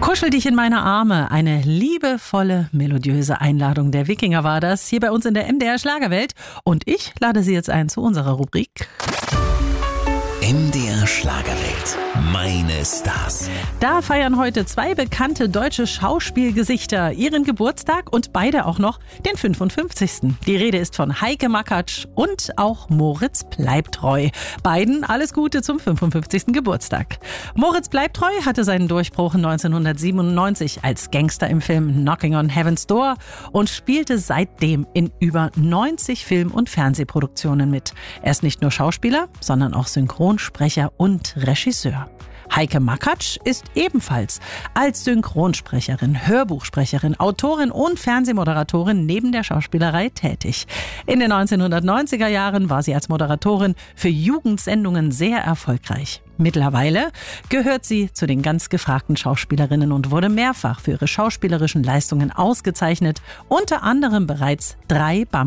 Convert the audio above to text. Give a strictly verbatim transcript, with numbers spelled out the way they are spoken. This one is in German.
Kuschel dich in meine Arme. Eine liebevolle, melodiöse Einladung der Wikinger war das, hier bei uns in der M D R Schlagerwelt. Und ich lade Sie jetzt ein zu unserer Rubrik M D R Schlagerwelt. Meine Stars. Da feiern heute zwei bekannte deutsche Schauspielgesichter ihren Geburtstag und beide auch noch den fünfundfünfzigsten. Die Rede ist von Heike Makatsch und auch Moritz Bleibtreu. Beiden alles Gute zum fünfundfünfzigsten Geburtstag. Moritz Bleibtreu hatte seinen Durchbruch neunzehnhundertsiebenundneunzig als Gangster im Film Knocking on Heaven's Door und spielte seitdem in über neunzig Film- und Fernsehproduktionen mit. Er ist nicht nur Schauspieler, sondern auch Synchronsprecher und Regisseur. Heike Makatsch ist ebenfalls als Synchronsprecherin, Hörbuchsprecherin, Autorin und Fernsehmoderatorin neben der Schauspielerei tätig. In den neunzehnhundertneunziger Jahren war sie als Moderatorin für Jugendsendungen sehr erfolgreich. Mittlerweile gehört sie zu den ganz gefragten Schauspielerinnen und wurde mehrfach für ihre schauspielerischen Leistungen ausgezeichnet, unter anderem bereits drei